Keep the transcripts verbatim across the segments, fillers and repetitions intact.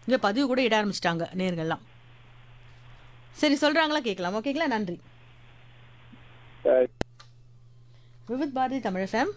இங்க பதிவு கூட இட ஆரம்பிச்சிட்டாங்க நேர்கள்லாம். சரி சொல்றாங்களா கேட்கலாம். ஓகேங்களா? நன்றி. சரி. விவித் பாரதி தமிழ் எஃப்எம்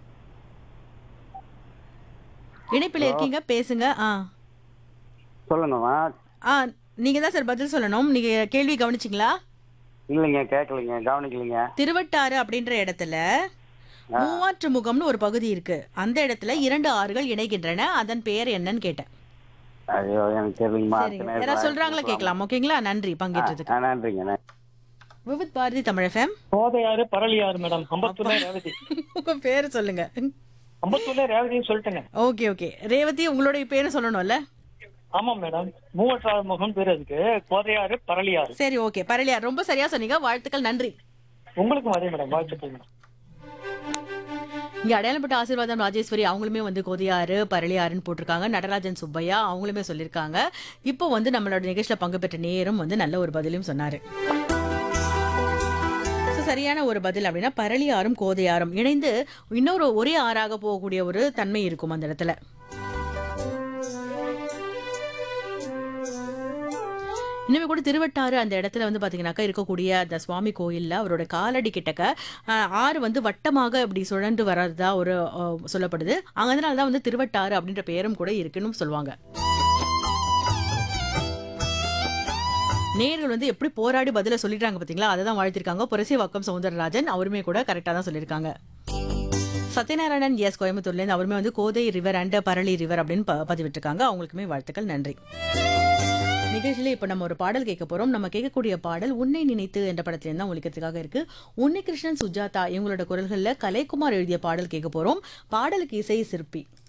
இணைப்பில் ஹலோ இருக்கீங்க, பேசுங்க. ஆ சொல்லுங்கம்மா. ஆ நீங்க தான் சார் பதில் சொல்லணும். நீங்க கேள்வி கவனிச்சிங்களா? இல்லைங்க, கேட்கலைங்க, கவனிக்கலைங்க. திருவட்டாறு அப்படின்ற இடத்துல ஆ, மூவாற்று முகம்னு ஒரு பகுதி இருக்கு. அந்த இடத்துல இரண்டு ஆறுகள் இணைகின்றன. அதன் பெயர் என்னன்னு கேட்டேன். ஐயோ எனக்கு தெரியலங்கம்மா. சரிங்க. அடுத்த நேரத்தில் யாராவது வாங்கி சொல்றாங்களா கொடுக்கலாமா? கேட்கலாம். ஓகேங்களா? நன்றி ஆ பங்கேற்றதுக்கு. ஆ, நன்றிங்க நன்றி. விவித் பாரதி தமிழ் எஃப்எம். கோதையாறு பரளியாறு மேடம். அப்பா அம்பத்தூர்ல ரேவதி. உங்க பேரு சொல்லுங்க. அம்பத்தூர்ல ரேவதின்னு சொல்லிட்டேங்க. Okay okay. ரேவதி உங்களுடைய பேரு சொல்லணும்ல? ஆமா மேடம். மூவற்றாறு முகம் பேர் அதுக்கு. கோதையாறு பரளியாறு. சரி ஓகே. பரலியார் ரொம்ப சரியா சொன்னீங்க. வாழ்த்துக்கள், நன்றி. உங்களுக்கும் அதே மேடம். வாழ்த்துக்கள் மேடம். இங்க அடையாளப்பட்ட ஆசீர்வாதம் ராஜேஸ்வரி அவங்களுமே வந்து கோதையாறு பரளியாறுன்னு போட்டிருக்காங்க. நடராஜன் சுப்பையா அவங்களுமே சொல்லியிருக்காங்க. இப்போ வந்து நம்மளோட நிகழ்ச்சியில பங்கு பெற்ற நேரும் வந்து நல்ல ஒரு பதிலும் சொன்னாரு. So, சரியான ஒரு பதில் அப்படின்னா பரளியாறும் கோதையாறும் இணைந்து இன்னொரு ஒரே ஆறாக போகக்கூடிய ஒரு தன்மை இருக்கும் அந்த இடத்துல. இன்னுமே கூட திருவட்டாறு அந்த இடத்துல வந்து பாத்தீங்கன்னாக்கா இருக்கக்கூடிய அந்த சுவாமி கோயில்ல அவரோட காலடி கிட்டக்க அஹ், ஆறு வந்து வட்டமாக இப்படி சுழன்று வர்றதா ஒரு அஹ், சொல்லப்படுது. அதனால தான் வந்து திருவட்டாறு அப்படின்ற பெயரும் கூட இருக்குன்னு சொல்லுவாங்க. நேர்கள் வந்து எப்படி போராடி பதில சொல்லிட்டாங்க பாத்தீங்களா? அதை தான் வாழ்த்திருக்காங்க. புரசிவாக்கம் சவுந்தரராஜன் அவருமே கூட கரெக்டா தான் சொல்லியிருக்காங்க. சத்யநாராயணன் எஸ் கோயம்புத்தூர்ல இருந்து அவருமே வந்து கோதை ரிவர் அண்ட் பரளி ரிவர் அப்படின்னு ப- பதிவிட்டிருக்காங்க. அவங்களுக்குமே வாழ்த்துக்கள், நன்றி. நிகழ்ச்சியில இப்ப நம்ம ஒரு பாடல் கேட்க போறோம். நம்ம கேட்கக்கூடிய பாடல் உன்னை நினைத்து என்ற படத்துல இருந்தா ஒழிக்கிறதுக்காக இருக்கு. உன்னிகிருஷ்ணன், சுஜாதா இவங்களோட குரல்கள்ல கலைக்குமார் எழுதிய பாடல் கேட்க போறோம். பாடலுக்கு இசை சிற்பி.